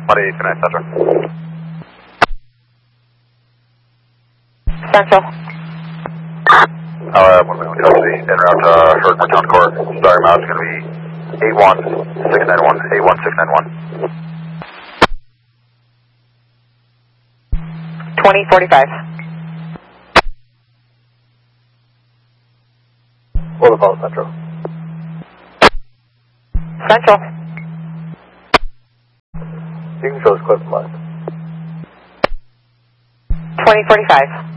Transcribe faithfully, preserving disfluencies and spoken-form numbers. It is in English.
one eight two nine Central. Central. Uh, one minute, custody, en route to Short Town Court. Starting mount is going to be eight one six nine one, eight one six nine one. twenty forty-five. Protocol Central. Central. You can show us clip line. twenty forty-five.